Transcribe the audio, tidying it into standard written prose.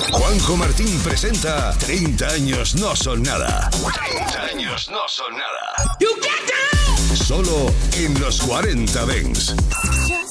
Juanjo Martín presenta 30 años no son nada. 30 años no son nada. Solo en los 40 Dents.